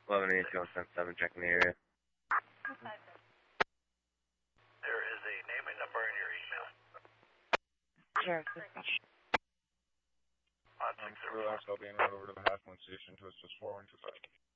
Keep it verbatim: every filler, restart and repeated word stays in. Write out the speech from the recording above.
eleven eighty-two one seven, checking the area. There is a name and number in your email. Sheriff's dispatch. On Um, six relax, I'll be en route over to the Half Moon Station to assist four one two five.